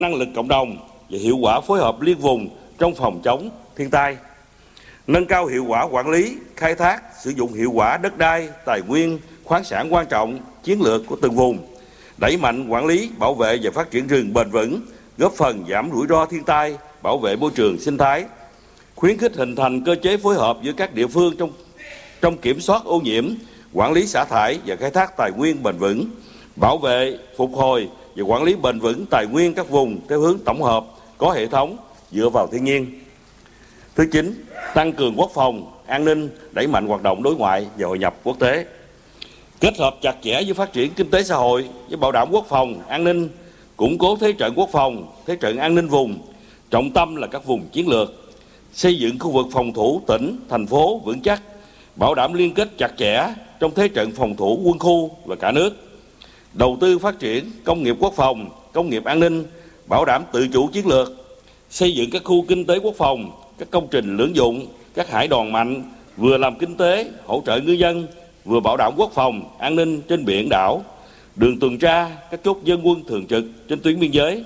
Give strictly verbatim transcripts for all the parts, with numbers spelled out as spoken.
năng lực cộng đồng và hiệu quả phối hợp liên vùng trong phòng chống thiên tai, nâng cao hiệu quả quản lý, khai thác, sử dụng hiệu quả đất đai, tài nguyên, khoáng sản quan trọng, chiến lược của từng vùng, đẩy mạnh quản lý, bảo vệ và phát triển rừng bền vững, góp phần giảm rủi ro thiên tai, bảo vệ môi trường sinh thái, khuyến khích hình thành cơ chế phối hợp giữa các địa phương trong trong kiểm soát ô nhiễm, quản lý xả thải và khai thác tài nguyên bền vững, bảo vệ, phục hồi và quản lý bền vững tài nguyên các vùng theo hướng tổng hợp, có hệ thống, dựa vào thiên nhiên. Thứ chín, tăng cường quốc phòng, an ninh, đẩy mạnh hoạt động đối ngoại và hội nhập quốc tế. Kết hợp chặt chẽ với phát triển kinh tế xã hội, với bảo đảm quốc phòng, an ninh, củng cố thế trận quốc phòng, thế trận an ninh vùng, trọng tâm là các vùng chiến lược, xây dựng khu vực phòng thủ tỉnh, thành phố vững chắc, bảo đảm liên kết chặt chẽ trong thế trận phòng thủ quân khu và cả nước. Đầu tư phát triển công nghiệp quốc phòng, công nghiệp an ninh, bảo đảm tự chủ chiến lược, xây dựng các khu kinh tế quốc phòng, các công trình lưỡng dụng, các hải đoàn mạnh, vừa làm kinh tế, hỗ trợ ngư dân, vừa bảo đảm quốc phòng, an ninh trên biển đảo, đường tuần tra, các chốt dân quân thường trực trên tuyến biên giới.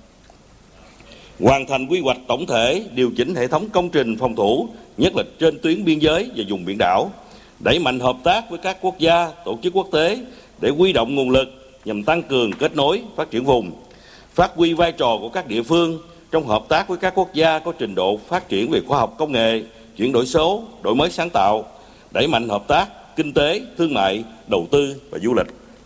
Hoàn thành quy hoạch tổng thể, điều chỉnh hệ thống công trình phòng thủ, nhất là trên tuyến biên giới và vùng biển đảo, đẩy mạnh hợp tác với các quốc gia, tổ chức quốc tế để huy động nguồn lực nhằm tăng cường kết nối, phát triển vùng, phát huy vai trò của các địa phương trong hợp tác với các quốc gia có trình độ phát triển về khoa học công nghệ, chuyển đổi số, đổi mới sáng tạo, đẩy mạnh hợp tác kinh tế, thương mại, đầu tư và du lịch.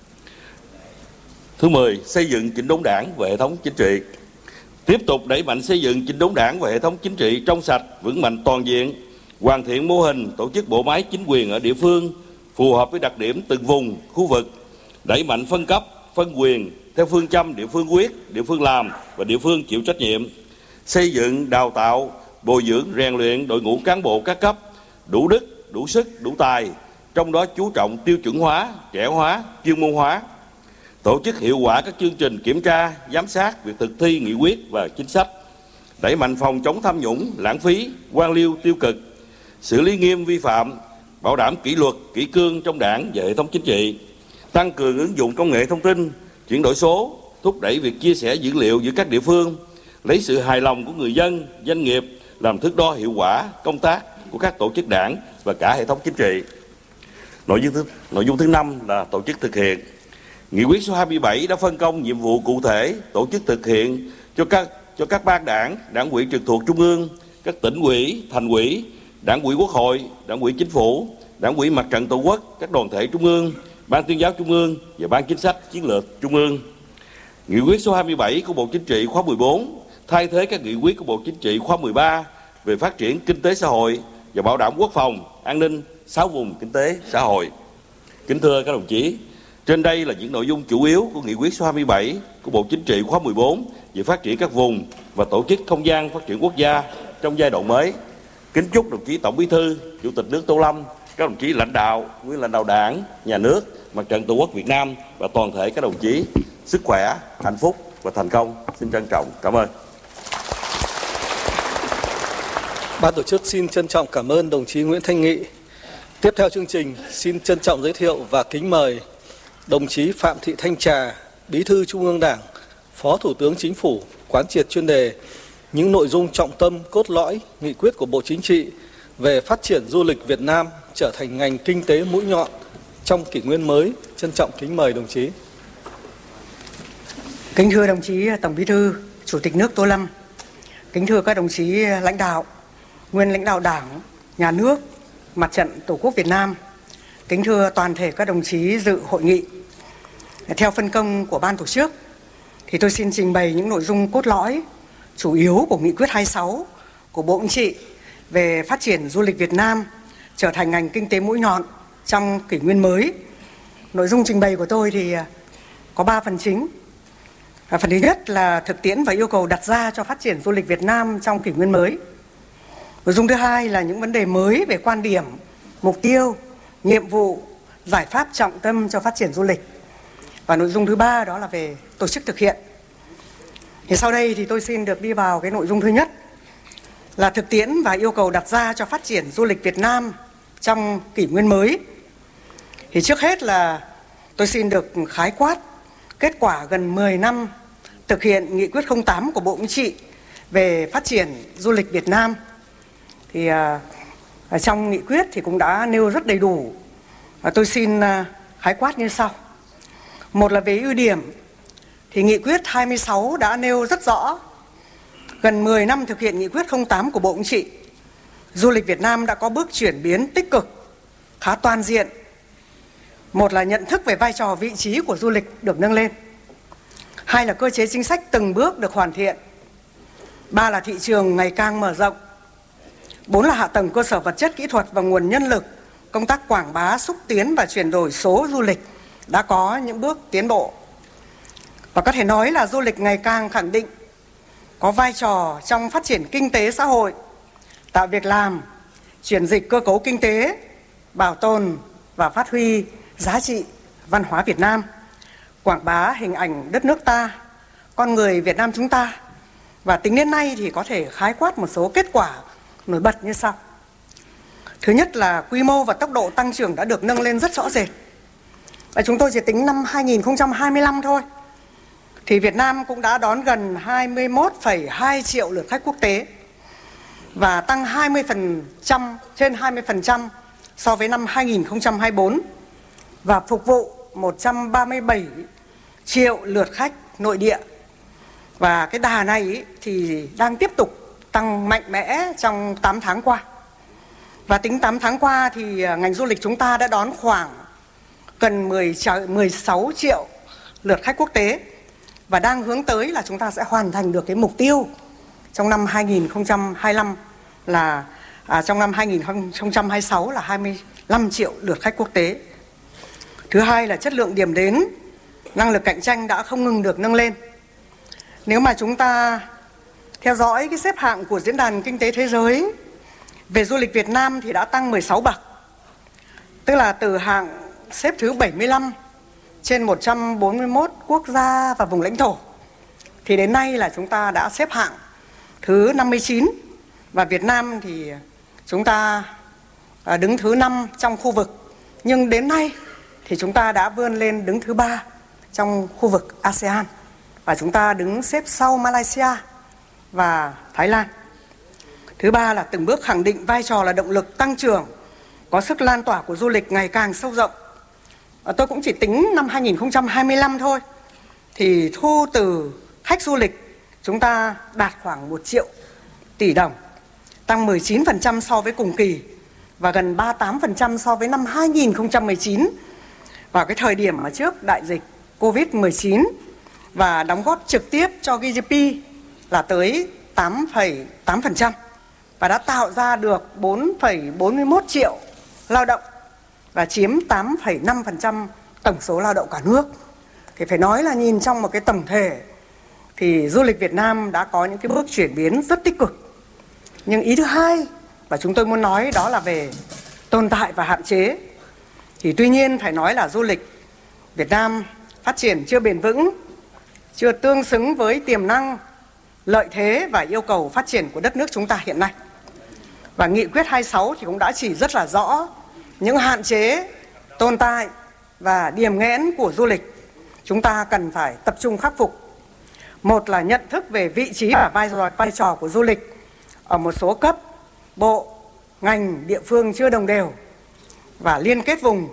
Thứ mười, xây dựng chỉnh đốn Đảng và hệ thống chính trị. Tiếp tục đẩy mạnh xây dựng chỉnh đốn Đảng và hệ thống chính trị trong sạch, vững mạnh toàn diện, hoàn thiện mô hình tổ chức bộ máy chính quyền ở địa phương phù hợp với đặc điểm từng vùng, khu vực, đẩy mạnh phân cấp, phân quyền theo phương châm địa phương quyết, địa phương làm và địa phương chịu trách nhiệm, xây dựng, đào tạo, bồi dưỡng, rèn luyện đội ngũ cán bộ các cấp đủ đức, đủ sức, đủ tài, trong đó chú trọng tiêu chuẩn hóa, trẻ hóa, chuyên môn hóa, tổ chức hiệu quả các chương trình kiểm tra, giám sát việc thực thi nghị quyết và chính sách, đẩy mạnh phòng chống tham nhũng, lãng phí, quan liêu tiêu cực, xử lý nghiêm vi phạm, bảo đảm kỷ luật, kỷ cương trong Đảng và hệ thống chính trị, tăng cường ứng dụng công nghệ thông tin, chuyển đổi số, thúc đẩy việc chia sẻ dữ liệu giữa các địa phương, lấy sự hài lòng của người dân, doanh nghiệp làm thước đo hiệu quả công tác của các tổ chức Đảng và cả hệ thống chính trị. Nội dung thứ, nội dung thứ năm là tổ chức thực hiện. Nghị quyết số hai mươi bảy đã phân công nhiệm vụ cụ thể tổ chức thực hiện cho các cho các ban đảng, đảng ủy trực thuộc trung ương, các tỉnh ủy, thành ủy, đảng ủy Quốc hội, đảng ủy Chính phủ, đảng ủy Mặt trận Tổ quốc, các đoàn thể trung ương, ban tuyên giáo trung ương và ban chính sách chiến lược trung ương. Nghị quyết số hai mươi bảy của Bộ Chính trị khóa mười bốn thay thế các nghị quyết của Bộ Chính trị khóa mười ba về phát triển kinh tế xã hội và bảo đảm quốc phòng, an ninh sáu vùng kinh tế xã hội. Kính thưa các đồng chí, trên đây là những nội dung chủ yếu của nghị quyết số hai mươi bảy của Bộ Chính trị khóa mười bốn về phát triển các vùng và tổ chức không gian phát triển quốc gia trong giai đoạn mới. Kính chúc đồng chí Tổng Bí thư, Chủ tịch nước Tô Lâm, các đồng chí lãnh đạo, nguyên lãnh đạo Đảng, Nhà nước, Mặt trận Tổ quốc Việt Nam và toàn thể các đồng chí sức khỏe, hạnh phúc và thành công. Xin trân trọng cảm ơn. Ban tổ chức xin trân trọng cảm ơn đồng chí Nguyễn Thanh Nghị. Tiếp theo chương trình, xin trân trọng giới thiệu và kính mời đồng chí Phạm Thị Thanh Trà, Bí thư Trung ương Đảng, Phó Thủ tướng Chính phủ quán triệt chuyên đề những nội dung trọng tâm cốt lõi nghị quyết của Bộ Chính trị về phát triển du lịch Việt Nam trở thành ngành kinh tế mũi nhọn trong kỷ nguyên mới. Trân trọng kính mời đồng chí. Kính thưa đồng chí Tổng Bí thư, Chủ tịch nước Tô Lâm, kính thưa các đồng chí lãnh đạo, nguyên lãnh đạo Đảng, Nhà nước, Mặt trận Tổ quốc Việt Nam, kính thưa toàn thể các đồng chí dự hội nghị. Theo phân công của ban tổ chức, thì tôi xin trình bày những nội dung cốt lõi, chủ yếu của nghị quyết hai mươi sáu của Bộ Chính trị về phát triển du lịch Việt Nam trở thành ngành kinh tế mũi nhọn trong kỷ nguyên mới. Nội dung trình bày của tôi thì có ba phần chính. Phần thứ nhất là thực tiễn và yêu cầu đặt ra cho phát triển du lịch Việt Nam trong kỷ nguyên mới. Nội dung thứ hai là những vấn đề mới về quan điểm, mục tiêu, nhiệm vụ, giải pháp trọng tâm cho phát triển du lịch. Và nội dung thứ ba đó là về tổ chức thực hiện. Thì sau đây thì tôi xin được đi vào cái nội dung thứ nhất là thực tiễn và yêu cầu đặt ra cho phát triển du lịch Việt Nam trong kỷ nguyên mới. Thì trước hết là tôi xin được khái quát kết quả gần mười năm thực hiện nghị quyết không tám của Bộ Chính trị về phát triển du lịch Việt Nam thì à, ở trong nghị quyết thì cũng đã nêu rất đầy đủ, và tôi xin à, khái quát như sau. Một là về ưu điểm thì nghị quyết hai mươi sáu đã nêu rất rõ. Gần mười năm thực hiện nghị quyết không tám của Bộ Chính trị, du lịch Việt Nam đã có bước chuyển biến tích cực, khá toàn diện. Một là nhận thức về vai trò vị trí của du lịch được nâng lên. Hai là cơ chế chính sách từng bước được hoàn thiện. Ba là thị trường ngày càng mở rộng. Bốn là hạ tầng cơ sở vật chất kỹ thuật và nguồn nhân lực, công tác quảng bá, xúc tiến và chuyển đổi số du lịch đã có những bước tiến bộ. Và có thể nói là du lịch ngày càng khẳng định có vai trò trong phát triển kinh tế xã hội, tạo việc làm, chuyển dịch cơ cấu kinh tế, bảo tồn và phát huy giá trị văn hóa Việt Nam, quảng bá hình ảnh đất nước ta, con người Việt Nam chúng ta. Và tính đến nay thì có thể khái quát một số kết quả nổi bật như sau. Thứ nhất là quy mô và tốc độ tăng trưởng đã được nâng lên rất rõ rệt. Và chúng tôi chỉ tính năm hai nghìn không trăm hai mươi lăm thôi thì Việt Nam cũng đã đón gần hai mươi mốt phẩy hai triệu lượt khách quốc tế và tăng hai mươi phần trăm, trên hai mươi phần trăm so với năm hai nghìn không trăm hai mươi tư, và phục vụ một trăm ba mươi bảy triệu lượt khách nội địa. Và cái đà này ý, thì đang tiếp tục tăng mạnh mẽ trong tám tháng qua. Và tính tám tháng qua thì ngành du lịch chúng ta đã đón khoảng gần mười sáu triệu lượt khách quốc tế, và đang hướng tới là chúng ta sẽ hoàn thành được cái mục tiêu trong năm hai nghìn không trăm hai mươi lăm là à, trong năm hai nghìn không trăm hai mươi sáu là hai mươi lăm triệu lượt khách quốc tế. Thứ hai là chất lượng điểm đến, năng lực cạnh tranh đã không ngừng được nâng lên. Nếu mà chúng ta theo dõi cái xếp hạng của Diễn đàn Kinh tế Thế giới về du lịch Việt Nam thì đã tăng mười sáu bậc. Tức là từ hạng xếp thứ bảy mươi lăm trên một trăm bốn mươi mốt quốc gia và vùng lãnh thổ, thì đến nay là chúng ta đã xếp hạng thứ năm mươi chín, và Việt Nam thì chúng ta đứng thứ năm trong khu vực. Nhưng đến nay thì chúng ta đã vươn lên đứng thứ ba trong khu vực a sê an, và chúng ta đứng xếp sau Malaysia và Thái Lan. Thứ ba là từng bước khẳng định vai trò là động lực tăng trưởng, có sức lan tỏa của du lịch ngày càng sâu rộng. Tôi cũng chỉ tính năm hai nghìn không trăm hai mươi lăm thôi thì thu từ khách du lịch chúng ta đạt khoảng một triệu tỷ đồng, tăng mười chín phần trăm so với cùng kỳ và gần ba mươi tám phần trăm so với năm hai nghìn không trăm mười chín, vào cái thời điểm mà trước đại dịch Covid mười chín, và đóng góp trực tiếp cho giê đê pê là tới tám phẩy tám phần trăm và đã tạo ra được bốn phẩy bốn mươi mốt triệu lao động và chiếm tám phẩy năm phần trăm tổng số lao động cả nước. Thì phải nói là nhìn trong một cái tổng thể thì du lịch Việt Nam đã có những cái bước chuyển biến rất tích cực. Nhưng ý thứ hai và chúng tôi muốn nói đó là về tồn tại và hạn chế. Thì tuy nhiên phải nói là du lịch Việt Nam phát triển chưa bền vững, chưa tương xứng với tiềm năng, lợi thế và yêu cầu phát triển của đất nước chúng ta hiện nay. Và nghị quyết hai mươi sáu thì cũng đã chỉ rất là rõ những hạn chế, tồn tại và điểm nghẽn của du lịch chúng ta cần phải tập trung khắc phục. Một là nhận thức về vị trí và vai trò, vai trò của du lịch ở một số cấp, bộ, ngành, địa phương chưa đồng đều và liên kết vùng,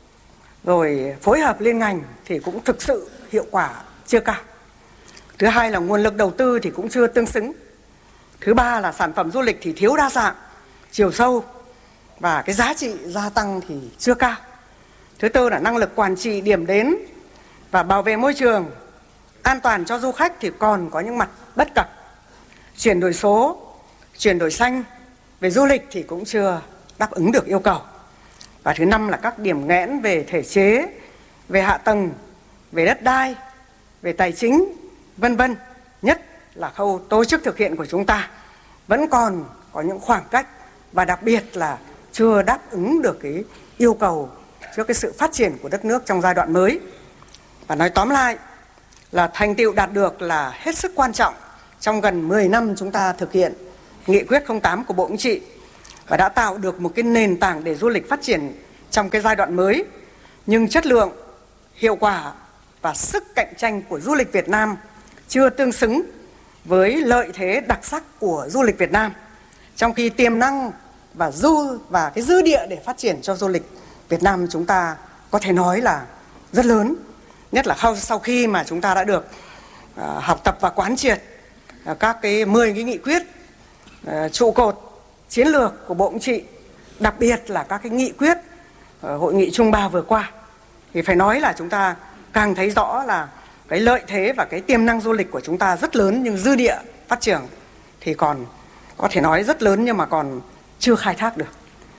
rồi phối hợp liên ngành thì cũng thực sự hiệu quả chưa cao. Thứ hai là nguồn lực đầu tư thì cũng chưa tương xứng. Thứ ba là sản phẩm du lịch thì thiếu đa dạng, chiều sâu và cái giá trị gia tăng thì chưa cao. Thứ tư là năng lực quản trị điểm đến và bảo vệ môi trường, an toàn cho du khách thì còn có những mặt bất cập. Chuyển đổi số, chuyển đổi xanh về du lịch thì cũng chưa đáp ứng được yêu cầu. Và thứ năm là các điểm nghẽn về thể chế, về hạ tầng, về đất đai, về tài chính, vân vân. Nhất là khâu tổ chức thực hiện của chúng ta vẫn còn có những khoảng cách và đặc biệt là chưa đáp ứng được cái yêu cầu cho cái sự phát triển của đất nước trong giai đoạn mới. Và nói tóm lại là thành tựu đạt được là hết sức quan trọng trong gần mười năm chúng ta thực hiện nghị quyết không tám của Bộ Chính trị và đã tạo được một cái nền tảng để du lịch phát triển trong cái giai đoạn mới. Nhưng chất lượng, hiệu quả và sức cạnh tranh của du lịch Việt Nam chưa tương xứng với lợi thế đặc sắc của du lịch Việt Nam, trong khi tiềm năng và du và cái dư địa để phát triển cho du lịch Việt Nam chúng ta có thể nói là rất lớn, nhất là sau khi mà chúng ta đã được uh, học tập và quán triệt uh, các cái mười cái nghị quyết uh, trụ cột chiến lược của Bộ Chính trị, đặc biệt là các cái nghị quyết uh, hội nghị Trung ba vừa qua, thì phải nói là chúng ta càng thấy rõ là cái lợi thế và cái tiềm năng du lịch của chúng ta rất lớn, nhưng dư địa phát triển thì còn có thể nói rất lớn nhưng mà còn chưa khai thác được.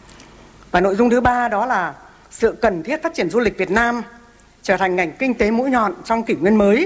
Và nội dung thứ ba đó là sự cần thiết phát triển du lịch Việt Nam trở thành ngành kinh tế mũi nhọn trong kỷ nguyên mới.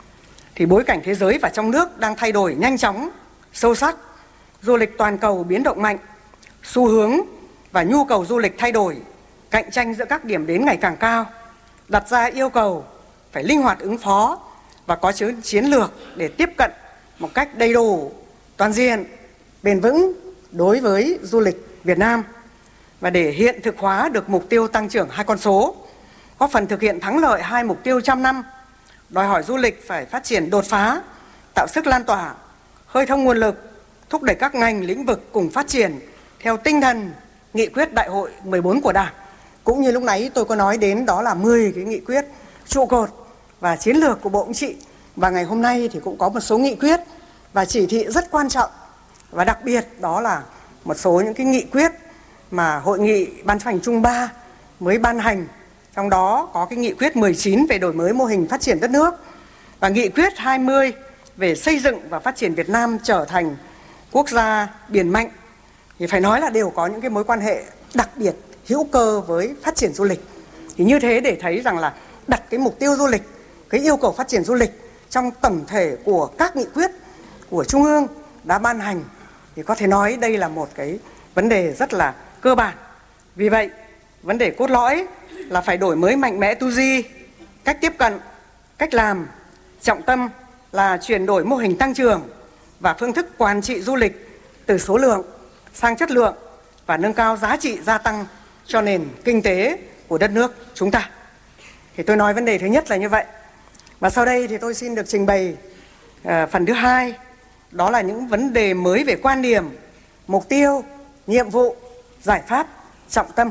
Thì bối cảnh thế giới và trong nước đang thay đổi nhanh chóng, sâu sắc, du lịch toàn cầu biến động mạnh, xu hướng và nhu cầu du lịch thay đổi, cạnh tranh giữa các điểm đến ngày càng cao, đặt ra yêu cầu phải linh hoạt ứng phó và có chiến lược để tiếp cận một cách đầy đủ, toàn diện, bền vững đối với du lịch Việt Nam. Và để hiện thực hóa được mục tiêu tăng trưởng hai con số, góp phần thực hiện thắng lợi hai mục tiêu trăm năm, đòi hỏi du lịch phải phát triển đột phá, tạo sức lan tỏa, khơi thông nguồn lực, thúc đẩy các ngành lĩnh vực cùng phát triển theo tinh thần nghị quyết đại hội mười bốn của Đảng. Cũng như lúc nãy tôi có nói đến, đó là mười cái nghị quyết trụ cột và chiến lược của Bộ Chính trị. Và ngày hôm nay thì cũng có một số nghị quyết và chỉ thị rất quan trọng, và đặc biệt đó là một số những cái nghị quyết mà hội nghị Ban chấp hành Trung ba mới ban hành. Trong đó có cái nghị quyết mười chín về đổi mới mô hình phát triển đất nước và nghị quyết hai mươi về xây dựng và phát triển Việt Nam trở thành quốc gia biển mạnh. Thì phải nói là đều có những cái mối quan hệ đặc biệt hữu cơ với phát triển du lịch. Thì như thế để thấy rằng là đặt cái mục tiêu du lịch, cái yêu cầu phát triển du lịch trong tổng thể của các nghị quyết của Trung ương đã ban hành, thì có thể nói đây là một cái vấn đề rất là cơ bản. Vì vậy, vấn đề cốt lõi là phải đổi mới mạnh mẽ tư duy, cách tiếp cận, cách làm, trọng tâm là chuyển đổi mô hình tăng trưởng và phương thức quản trị du lịch từ số lượng sang chất lượng và nâng cao giá trị gia tăng cho nền kinh tế của đất nước chúng ta. Thì tôi nói vấn đề thứ nhất là như vậy. Và sau đây thì tôi xin được trình bày uh, phần thứ hai, đó là những vấn đề mới về quan điểm, mục tiêu, nhiệm vụ, giải pháp, trọng tâm.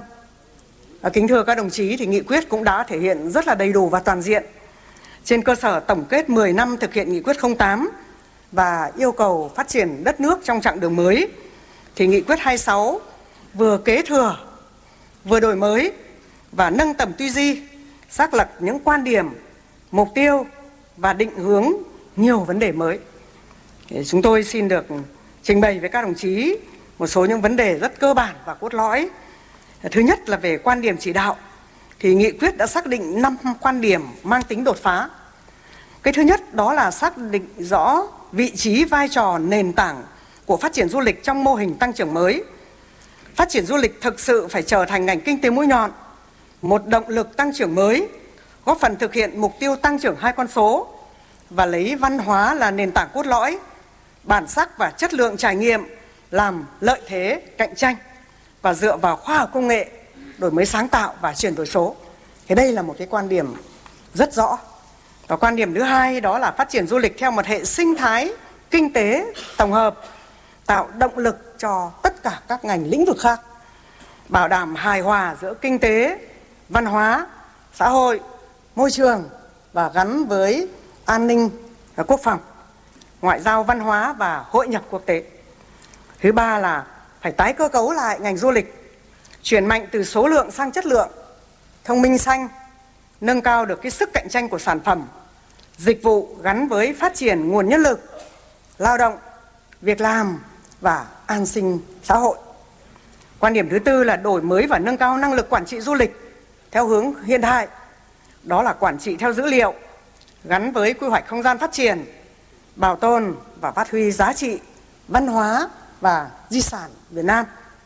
À, kính thưa các đồng chí, thì nghị quyết cũng đã thể hiện rất là đầy đủ và toàn diện. Trên cơ sở tổng kết mười năm thực hiện nghị quyết không tám và yêu cầu phát triển đất nước trong chặng đường mới, thì nghị quyết hai mươi sáu vừa kế thừa, vừa đổi mới và nâng tầm tư duy, xác lập những quan điểm, mục tiêu và định hướng nhiều vấn đề mới. Thì chúng tôi xin được trình bày với các đồng chí một số những vấn đề rất cơ bản và cốt lõi. Thứ nhất là về quan điểm chỉ đạo, thì nghị quyết đã xác định năm quan điểm mang tính đột phá. Cái thứ nhất đó là xác định rõ vị trí, vai trò, nền tảng của phát triển du lịch trong mô hình tăng trưởng mới. Phát triển du lịch thực sự phải trở thành ngành kinh tế mũi nhọn, một động lực tăng trưởng mới, góp phần thực hiện mục tiêu tăng trưởng hai con số và lấy văn hóa là nền tảng cốt lõi, bản sắc và chất lượng trải nghiệm làm lợi thế cạnh tranh và dựa vào khoa học công nghệ, đổi mới sáng tạo và chuyển đổi số. Thì đây là một cái quan điểm rất rõ. Và quan điểm thứ hai đó là phát triển du lịch theo một hệ sinh thái kinh tế tổng hợp, tạo động lực cho tất cả các ngành lĩnh vực khác, bảo đảm hài hòa giữa kinh tế, văn hóa, xã hội, môi trường và gắn với an ninh và quốc phòng, ngoại giao, văn hóa và hội nhập quốc tế. Thứ ba là phải tái cơ cấu lại ngành du lịch, chuyển mạnh từ số lượng sang chất lượng, thông minh xanh, nâng cao được cái sức cạnh tranh của sản phẩm, dịch vụ gắn với phát triển nguồn nhân lực, lao động, việc làm và an sinh xã hội. Quan điểm thứ tư là đổi mới và nâng cao năng lực quản trị du lịch theo hướng hiện đại, đó là quản trị theo dữ liệu, gắn với quy hoạch không gian phát triển, bảo tồn và phát huy giá trị văn hóa và di sản Việt Nam.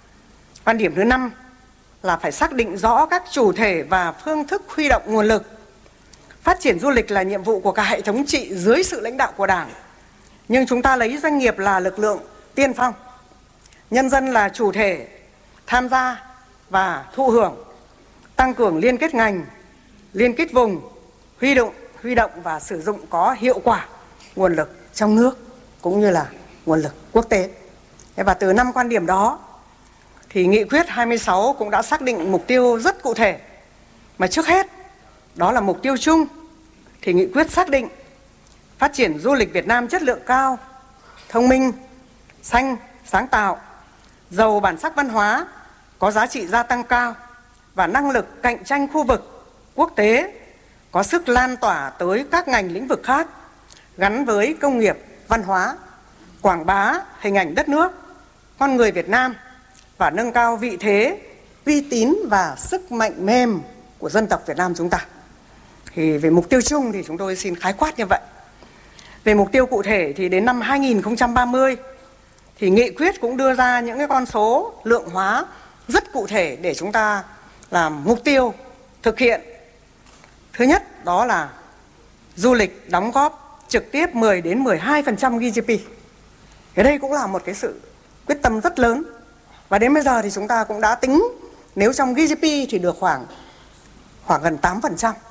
Quan điểm thứ năm là phải xác định rõ các chủ thể và phương thức huy động nguồn lực. Phát triển du lịch là nhiệm vụ của cả hệ thống chính trị dưới sự lãnh đạo của Đảng, nhưng chúng ta lấy doanh nghiệp là lực lượng tiên phong, nhân dân là chủ thể tham gia và thụ hưởng, tăng cường liên kết ngành, liên kết vùng, huy động, huy động và sử dụng có hiệu quả nguồn lực trong nước cũng như là nguồn lực quốc tế. Và từ năm quan điểm đó thì nghị quyết hai mươi sáu cũng đã xác định mục tiêu rất cụ thể. Mà trước hết đó là mục tiêu chung thì nghị quyết xác định phát triển du lịch Việt Nam chất lượng cao, thông minh, xanh, sáng tạo, giàu bản sắc văn hóa, có giá trị gia tăng cao và năng lực cạnh tranh khu vực, quốc tế, có sức lan tỏa tới các ngành lĩnh vực khác, gắn với công nghiệp, văn hóa, quảng bá hình ảnh đất nước, con người Việt Nam và nâng cao vị thế, uy tín và sức mạnh mềm của dân tộc Việt Nam chúng ta. Thì về mục tiêu chung thì chúng tôi xin khái quát như vậy. Về mục tiêu cụ thể thì đến năm hai nghìn không trăm ba mươi thì nghị quyết cũng đưa ra những cái con số lượng hóa rất cụ thể để chúng ta làm mục tiêu thực hiện. Thứ nhất đó là du lịch đóng góp trực tiếp mười đến mười hai phần trăm giê đê pê. Cái đây cũng là một cái sự quyết tâm rất lớn. Và đến bây giờ thì chúng ta cũng đã tính nếu trong giê đê pê thì được khoảng khoảng gần tám phần trăm.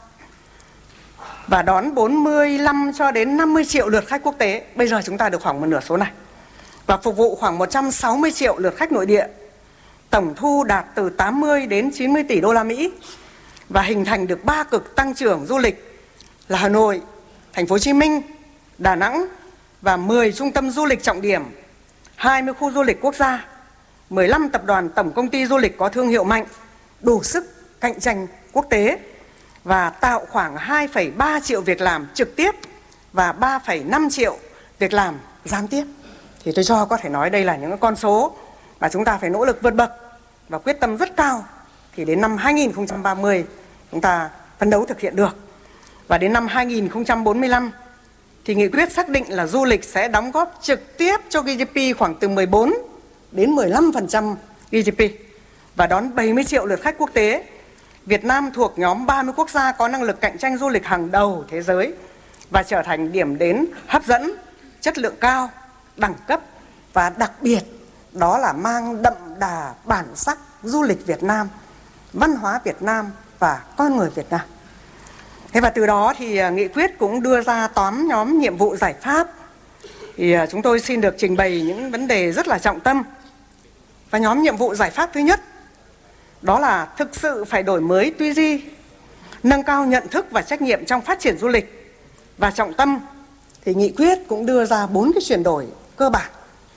Và đón bốn mươi lăm cho đến năm mươi triệu lượt khách quốc tế. Bây giờ chúng ta được khoảng một nửa số này. Và phục vụ khoảng một trăm sáu mươi triệu lượt khách nội địa. Tổng thu đạt từ tám mươi đến chín mươi tỷ đô la Mỹ. Và hình thành được ba cực tăng trưởng du lịch là Hà Nội, Thành phố Hồ Chí Minh, Đà Nẵng và mười trung tâm du lịch trọng điểm, hai mươi khu du lịch quốc gia, mười lăm tập đoàn tổng công ty du lịch có thương hiệu mạnh, đủ sức cạnh tranh quốc tế và tạo khoảng hai phẩy ba triệu việc làm trực tiếp và ba phẩy năm triệu việc làm gián tiếp. Thì tôi cho có thể nói đây là những con số mà chúng ta phải nỗ lực vượt bậc và quyết tâm rất cao. Thì đến năm hai nghìn không trăm ba mươi chúng ta phấn đấu thực hiện được. Và đến năm hai nghìn không trăm bốn mươi lăm thì nghị quyết xác định là du lịch sẽ đóng góp trực tiếp cho giê đê pê khoảng từ mười bốn đến mười lăm phần trăm giê đê pê và đón bảy mươi triệu lượt khách quốc tế. Việt Nam thuộc nhóm ba mươi quốc gia có năng lực cạnh tranh du lịch hàng đầu thế giới và trở thành điểm đến hấp dẫn, chất lượng cao, đẳng cấp và đặc biệt đó là mang đậm đà bản sắc du lịch Việt Nam, văn hóa Việt Nam và con người Việt Nam. Thế và từ đó thì nghị quyết cũng đưa ra tám nhóm nhiệm vụ giải pháp. Thì chúng tôi xin được trình bày những vấn đề rất là trọng tâm. Và nhóm nhiệm vụ giải pháp thứ nhất đó là thực sự phải đổi mới tư duy, nâng cao nhận thức và trách nhiệm trong phát triển du lịch. Và trọng tâm thì nghị quyết cũng đưa ra bốn cái chuyển đổi cơ bản.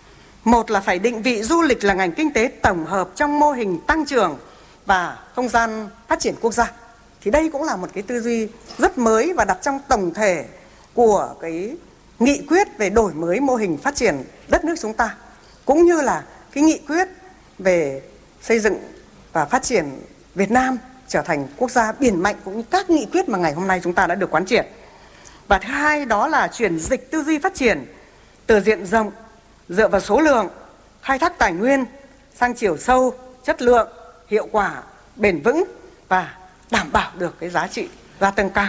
Một là phải định vị du lịch là ngành kinh tế tổng hợp trong mô hình tăng trưởng và không gian phát triển quốc gia. Thì đây cũng là một cái tư duy rất mới và đặt trong tổng thể của cái nghị quyết về đổi mới mô hình phát triển đất nước chúng ta, cũng như là cái nghị quyết về xây dựng và phát triển Việt Nam trở thành quốc gia biển mạnh, cũng như các nghị quyết mà ngày hôm nay chúng ta đã được quán triệt. Và thứ hai đó là chuyển dịch tư duy phát triển từ diện rộng dựa vào số lượng, khai thác tài nguyên sang chiều sâu, chất lượng, hiệu quả, bền vững và đảm bảo được cái giá trị gia tăng cao.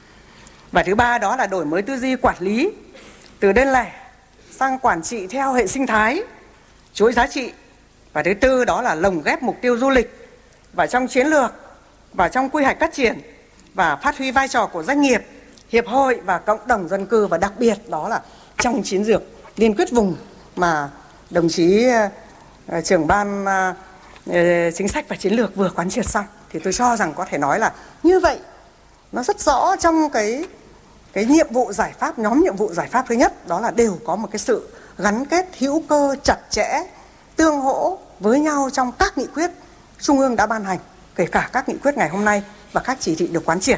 Và thứ ba đó là đổi mới tư duy quản lý từ đơn lẻ sang quản trị theo hệ sinh thái, chuỗi giá trị. Và thứ tư đó là lồng ghép mục tiêu du lịch vào trong chiến lược, vào trong quy hoạch phát triển và phát huy vai trò của doanh nghiệp, hiệp hội và cộng đồng dân cư, và đặc biệt đó là trong chiến lược liên kết vùng mà đồng chí uh, trưởng ban uh, chính sách và chiến lược vừa quán triệt xong. Thì tôi cho rằng có thể nói là như vậy nó rất rõ trong cái cái nhiệm vụ giải pháp, nhóm nhiệm vụ giải pháp thứ nhất đó là đều có một cái sự gắn kết hữu cơ chặt chẽ, tương hỗ với nhau trong các nghị quyết Trung ương đã ban hành, kể cả các nghị quyết ngày hôm nay và các chỉ thị được quán triệt.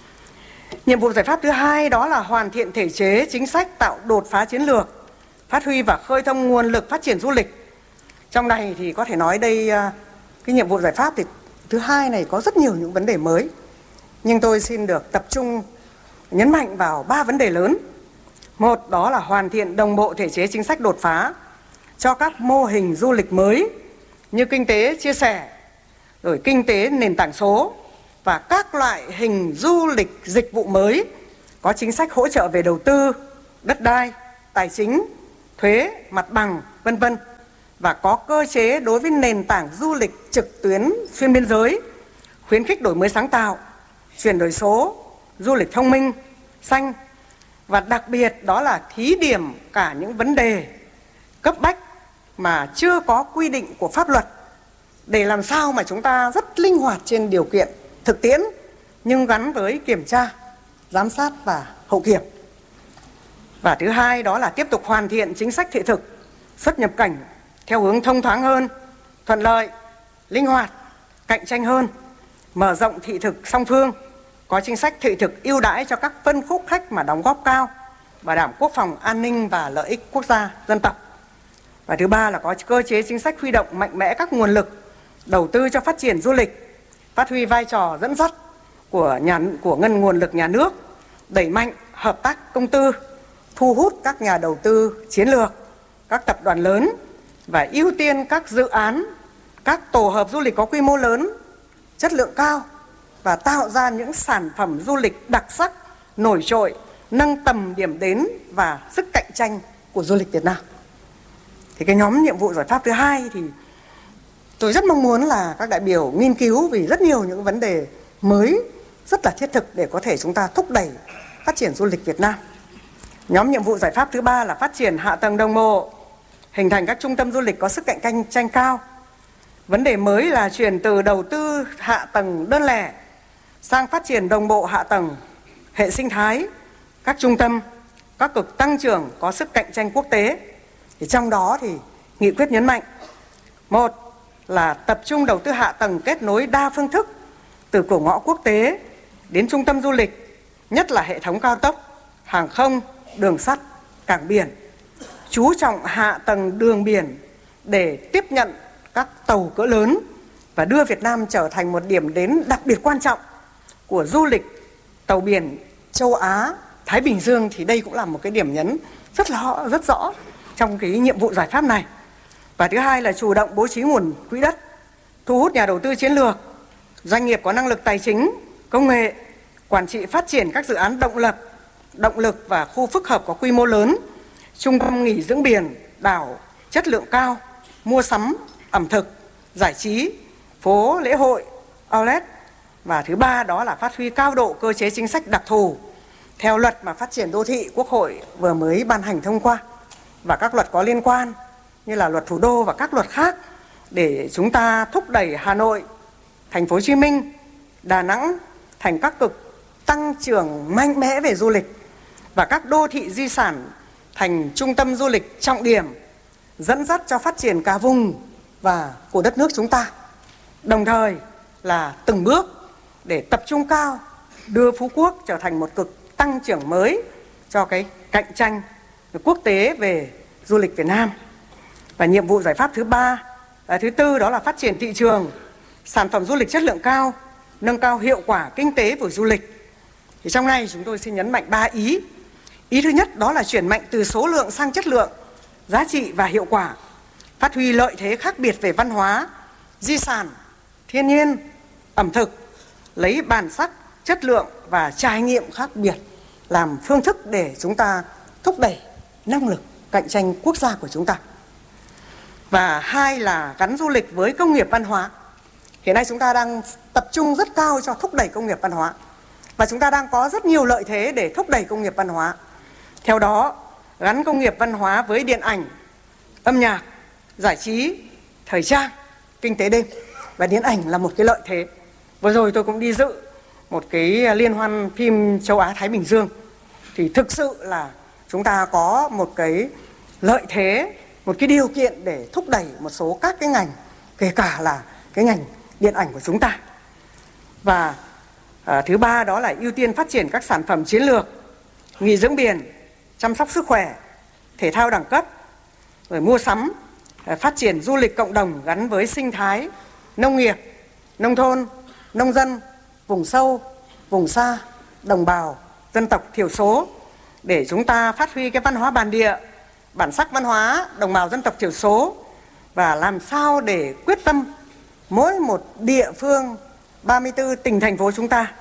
Nhiệm vụ giải pháp thứ hai đó là hoàn thiện thể chế chính sách tạo đột phá chiến lược, phát huy và khơi thông nguồn lực phát triển du lịch. Trong này thì có thể nói đây cái nhiệm vụ giải pháp thì thứ hai này có rất nhiều những vấn đề mới, nhưng tôi xin được tập trung nhấn mạnh vào ba vấn đề lớn. Một đó là hoàn thiện đồng bộ thể chế chính sách đột phá cho các mô hình du lịch mới như kinh tế chia sẻ, rồi kinh tế nền tảng số và các loại hình du lịch dịch vụ mới có chính sách hỗ trợ về đầu tư, đất đai, tài chính, thuế, mặt bằng, vân vân, và có cơ chế đối với nền tảng du lịch trực tuyến xuyên biên giới, khuyến khích đổi mới sáng tạo, chuyển đổi số, du lịch thông minh, xanh Và đặc biệt đó là thí điểm cả những vấn đề cấp bách mà chưa có quy định của pháp luật, để làm sao mà chúng ta rất linh hoạt trên điều kiện thực tiễn, nhưng gắn với kiểm tra, giám sát và hậu kiểm. Và thứ hai đó là tiếp tục hoàn thiện chính sách thị thực xuất nhập cảnh theo hướng thông thoáng hơn, thuận lợi, linh hoạt, cạnh tranh hơn, mở rộng thị thực song phương, có chính sách thị thực ưu đãi cho các phân khúc khách mà đóng góp cao, bảo đảm quốc phòng an ninh và lợi ích quốc gia, dân tộc. Và thứ ba là có cơ chế chính sách huy động mạnh mẽ các nguồn lực đầu tư cho phát triển du lịch, phát huy vai trò dẫn dắt của nhà của ngân nguồn lực nhà nước, đẩy mạnh hợp tác công tư, thu hút các nhà đầu tư chiến lược, các tập đoàn lớn và ưu tiên các dự án, các tổ hợp du lịch có quy mô lớn, chất lượng cao và tạo ra những sản phẩm du lịch đặc sắc, nổi trội, nâng tầm điểm đến và sức cạnh tranh của du lịch Việt Nam. Thì cái nhóm nhiệm vụ giải pháp thứ hai thì tôi rất mong muốn là các đại biểu nghiên cứu, vì rất nhiều những vấn đề mới rất là thiết thực để có thể chúng ta thúc đẩy phát triển du lịch Việt Nam. Nhóm nhiệm vụ giải pháp thứ ba là phát triển hạ tầng đồng bộ, hình thành các trung tâm du lịch có sức cạnh tranh cao. Vấn đề mới là chuyển từ đầu tư hạ tầng đơn lẻ sang phát triển đồng bộ hạ tầng, hệ sinh thái, các trung tâm, các cực tăng trưởng có sức cạnh tranh quốc tế. Thì trong đó thì nghị quyết nhấn mạnh, một là tập trung đầu tư hạ tầng kết nối đa phương thức từ cửa ngõ quốc tế đến trung tâm du lịch, nhất là hệ thống cao tốc, hàng không, đường sắt, cảng biển, chú trọng hạ tầng đường biển để tiếp nhận các tàu cỡ lớn và đưa Việt Nam trở thành một điểm đến đặc biệt quan trọng của du lịch tàu biển châu Á, Thái Bình Dương. Thì đây cũng là một cái điểm nhấn rất rõ, rất rõ trong cái nhiệm vụ giải pháp này. Và thứ hai là chủ động bố trí nguồn quỹ đất, thu hút nhà đầu tư chiến lược, doanh nghiệp có năng lực tài chính, công nghệ, quản trị phát triển các dự án động lập, động lực và khu phức hợp có quy mô lớn, trung tâm nghỉ dưỡng biển, đảo chất lượng cao, mua sắm, ẩm thực, giải trí, phố lễ hội, outlet. Và thứ ba đó là phát huy cao độ cơ chế chính sách đặc thù theo luật mà phát triển đô thị Quốc hội vừa mới ban hành thông qua và các luật có liên quan như là luật thủ đô và các luật khác, để chúng ta thúc đẩy Hà Nội, Thành phố Hồ Chí Minh, Đà Nẵng thành các cực tăng trưởng mạnh mẽ về du lịch và các đô thị di sản thành trung tâm du lịch trọng điểm, dẫn dắt cho phát triển cả vùng và của đất nước chúng ta. Đồng thời là từng bước để tập trung cao đưa Phú Quốc trở thành một cực tăng trưởng mới cho cái cạnh tranh quốc tế về du lịch Việt Nam. Và nhiệm vụ giải pháp thứ ba, thứ tư đó là phát triển thị trường, sản phẩm du lịch chất lượng cao, nâng cao hiệu quả kinh tế của du lịch. Thì trong này chúng tôi xin nhấn mạnh ba ý. Ý thứ nhất đó là chuyển mạnh từ số lượng sang chất lượng, giá trị và hiệu quả, phát huy lợi thế khác biệt về văn hóa, di sản, thiên nhiên, ẩm thực, lấy bản sắc, chất lượng và trải nghiệm khác biệt làm phương thức để chúng ta thúc đẩy năng lực cạnh tranh quốc gia của chúng ta. Và hai là gắn du lịch với công nghiệp văn hóa. Hiện nay chúng ta đang tập trung rất cao cho thúc đẩy công nghiệp văn hóa, và chúng ta đang có rất nhiều lợi thế để thúc đẩy công nghiệp văn hóa. Theo đó, gắn công nghiệp văn hóa với điện ảnh, âm nhạc, giải trí, thời trang, kinh tế đêm. Và điện ảnh là một cái lợi thế. Vừa rồi tôi cũng đi dự một cái liên hoan phim châu Á Thái Bình Dương. Thì thực sự là chúng ta có một cái lợi thế, một cái điều kiện để thúc đẩy một số các cái ngành, kể cả là cái ngành điện ảnh của chúng ta. Và à, thứ ba đó là ưu tiên phát triển các sản phẩm chiến lược, nghỉ dưỡng biển, chăm sóc sức khỏe, thể thao đẳng cấp, rồi mua sắm, à, phát triển du lịch cộng đồng gắn với sinh thái, nông nghiệp, nông thôn, nông dân, vùng sâu, vùng xa, đồng bào, dân tộc thiểu số, để chúng ta phát huy cái văn hóa bản địa, bản sắc văn hóa đồng bào dân tộc thiểu số, và làm sao để quyết tâm mỗi một địa phương ba mươi tư tỉnh thành phố chúng ta